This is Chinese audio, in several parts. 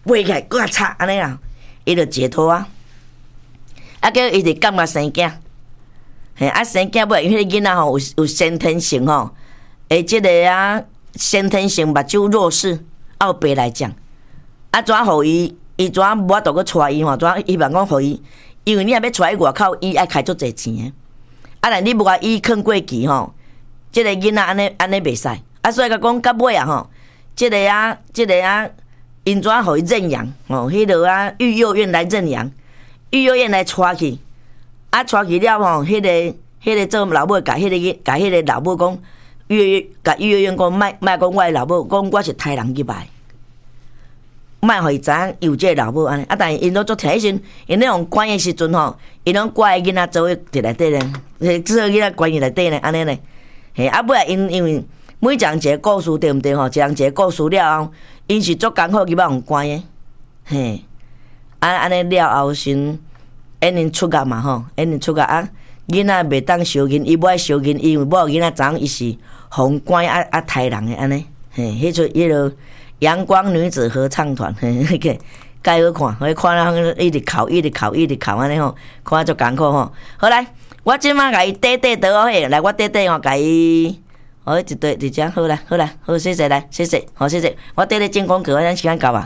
背起来搁较插安尼啦，伊就解脱啊。啊，叫伊就感觉生囝，嘿，啊生囝尾，因为迄个囡仔吼有先天性吼，即个啊先天性目睭弱视，奥白来讲，啊怎互伊怎无法度去带伊吼？怎希望讲互伊，因为你若要带伊外口，伊爱开足侪钱诶。啊，若你无甲伊坑过期吼，即个囡仔安尼袂使。啊，所以讲到尾啊吼，即个啊，因怎互伊认养吼？迄落啊，育幼院来认养，育幼院来带去，啊带去了吼，迄个做老母甲迄个老母讲，甲育幼院讲，莫讲我的老母，讲我是台人入来。莫互伊知影有这个老母安尼，啊！但是因拢做听时阵，因咧用关的时阵吼，因拢怪囡仔做伫内底咧，做囡仔关伫内底咧，安尼咧。嘿，啊尾啊因为每讲一个故事对毋对吼？讲一个故事了后，因是足艰苦去要用关的，嘿，安尼了后先，因出嫁嘛吼，因出嫁啊，囡仔袂当相认，伊无爱相认，因为某囡仔知影伊是红关台人的安尼，嘿，迄出迄落。阳光女子合唱团，迄个介好看，迄看人一直哭安尼吼，看足艰苦吼。好来，我即摆甲伊缀倒嘿，来我缀吼，甲伊，好一对一只，好来，好谢谢来，谢谢，好谢谢，我缀进广告，咱时间到啊。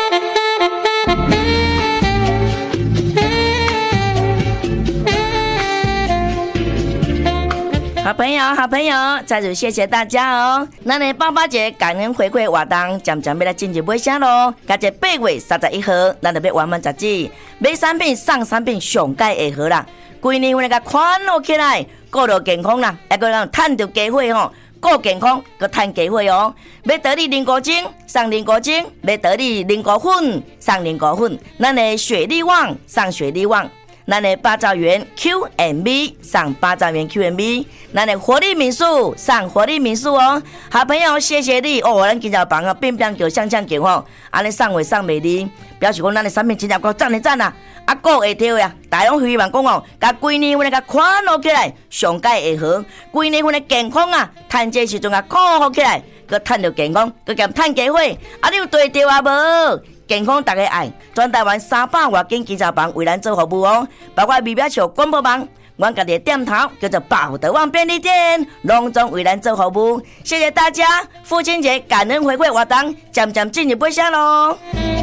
好朋友，再次谢谢大家哦！咱的爸爸节感恩回馈活动渐渐要来进入尾声咯。加在8月31号，咱就要完满截止，买产品送产品上盖会好啦。规年份个款落起来，顾到健康啦，还个让赚到加伙吼，顾健康个赚加伙哦。要得你零5精送零5精，要得你零5粉送零5粉，咱的雪力旺送雪力旺。咱的8兆元 QMB 上8兆元 QMB， 咱的活力民宿上活力民宿哦，好朋友谢谢你哦，咱今朝房啊变叫向叫吼，安尼送话送袂离，表示讲咱的产品真正够赞啊！啊，个会跳呀，大家希望讲哦，甲规年份个款落起来，上盖会好，规年份的健康啊，趁这时阵啊顾好起来，佮趁着健康，佮兼趁机会，啊，你有对着啊无？健康大家爱，全台湾300多间健身房为咱做服务哦，包括微表桥广播网，阮家己的店头叫做宝德旺便利店，隆重为咱做服务。谢谢大家，父亲节感恩回馈活动渐渐进入尾声咯。